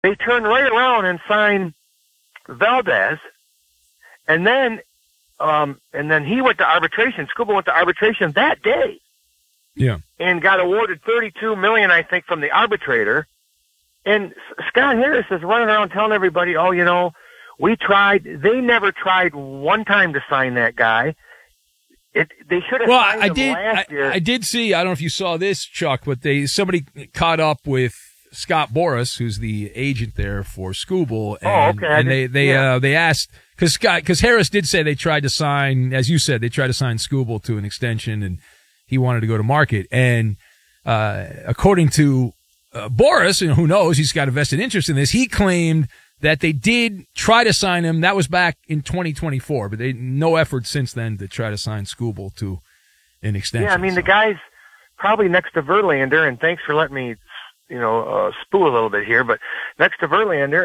They turned right around and signed Valdez, and then he went to arbitration. Skubal went to arbitration that day. Yeah. And got awarded $32 million, I think, from the arbitrator. And Scott Harris is running around telling everybody, oh, you know, we tried. They never tried one time to sign that guy. They should have signed him last year. I did see, I don't know if you saw this, Chuck, but somebody caught up with Scott Boras, who's the agent there for Skubal. And, and they asked, because Harris did say they tried to sign, as you said, they tried to sign Skubal to an extension, and he wanted to go to market. And according to Boras, and who knows, he's got a vested interest in this, he claimed that they did try to sign him. That was back in 2024, but no effort since then to try to sign Skubal to an extension. Yeah, I mean, the guy's probably next to Verlander, and thanks for letting me, spoo a little bit here, but next to Verlander,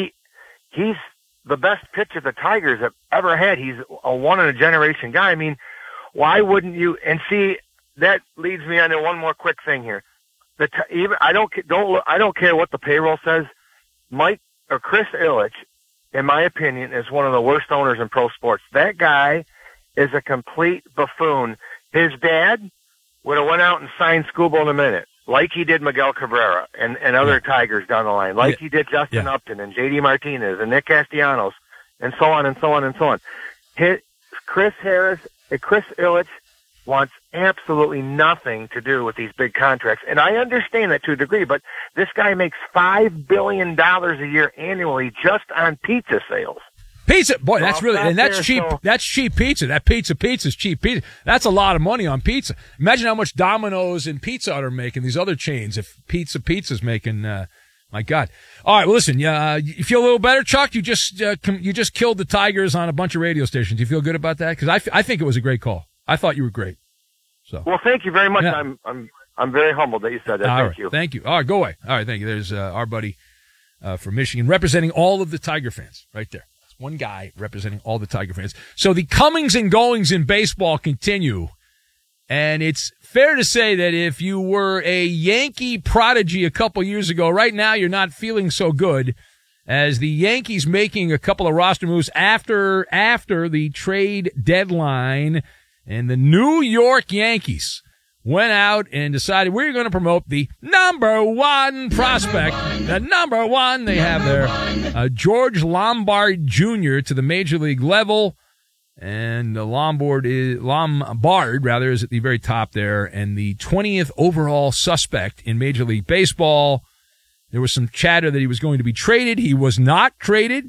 he's the best pitcher the Tigers have ever had. He's a one-in-a-generation guy. I mean, why wouldn't you? And see, that leads me on to one more quick thing here. I don't care what the payroll says. Chris Ilitch, in my opinion, is one of the worst owners in pro sports. That guy is a complete buffoon. His dad would have went out and signed Skubal in a minute, like he did Miguel Cabrera and other Tigers down the line, like he did Justin Upton and J.D. Martinez and Nick Castellanos, and so on and so on and so on. Chris Ilitch wants absolutely nothing to do with these big contracts. And I understand that to a degree, but this guy makes $5 billion a year annually just on pizza sales. Pizza, boy, that's cheap. So. That's cheap pizza. That pizza's cheap pizza. That's a lot of money on pizza. Imagine how much Domino's and Pizza Hut are making, these other chains, if pizza's making, my God. All right, well, listen, you feel a little better, Chuck? You just killed the Tigers on a bunch of radio stations. You feel good about that? Because I think it was a great call. I thought you were great. So. Well, thank you very much. Yeah. I'm very humbled that you said that. Thank you. Thank you. All right, go away. All right, thank you. There's our buddy from Michigan representing all of the Tiger fans right there. That's one guy representing all the Tiger fans. So the comings and goings in baseball continue, and it's fair to say that if you were a Yankee prodigy a couple years ago, right now you're not feeling so good, as the Yankees making a couple of roster moves after the trade deadline. And the New York Yankees went out and decided we're going to promote the number one prospect, the number one they have there, George Lombard Jr. to the major league level. And Lombard is at the very top there, and the 20th overall suspect in Major League Baseball. There was some chatter that he was going to be traded. He was not traded.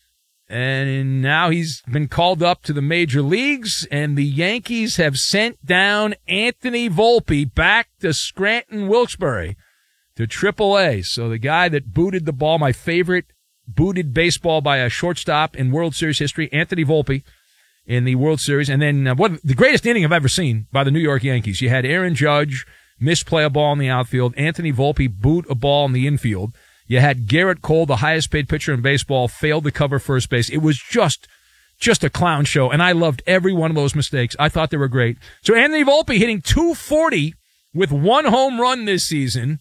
And now he's been called up to the major leagues, and the Yankees have sent down Anthony Volpe back to Scranton Wilkes-Barre to AAA. So the guy that booted the ball, my favorite booted baseball by a shortstop in World Series history, Anthony Volpe in the World Series. And then the greatest inning I've ever seen by the New York Yankees. You had Aaron Judge misplay a ball in the outfield, Anthony Volpe boot a ball in the infield. You had Garrett Cole, the highest paid pitcher in baseball, failed to cover first base. It was just a clown show, and I loved every one of those mistakes. I thought they were great. So Anthony Volpe hitting .240 with one home run this season.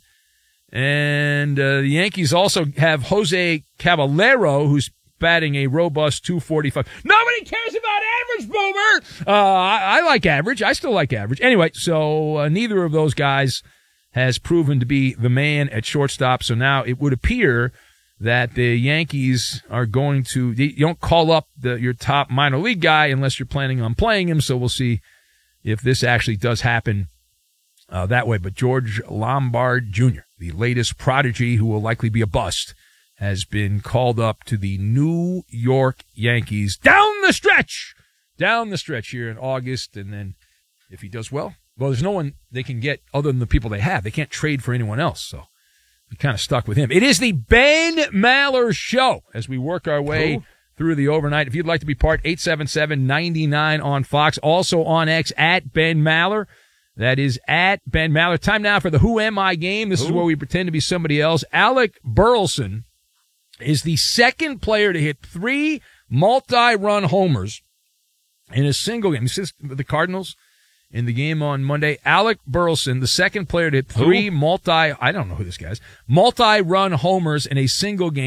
And the Yankees also have Jose Caballero, who's batting a robust .245. Nobody cares about average, Boomer! I like average. I still like average. Anyway, so neither of those guys has proven to be the man at shortstop. So now it would appear that the Yankees are going to, you don't call up your top minor league guy unless you're planning on playing him. So we'll see if this actually does happen that way. But George Lombard Jr., the latest prodigy who will likely be a bust, has been called up to the New York Yankees down the stretch here in August. And then if he does well, there's no one they can get other than the people they have. They can't trade for anyone else, so we kind of stuck with him. It is the Ben Maller Show as we work our way through the overnight. If you'd like to be part, 877-99 on Fox, also on X at Ben Maller. That is at Ben Maller. Time now for the Who Am I game. This is where we pretend to be somebody else. Alec Burleson is the second player to hit 3 multi-run homers in a single game. This is the Cardinals. in the game on Monday. Alec Burleson, the second player to hit three I don't know who this guy is, multi-run homers in a single game.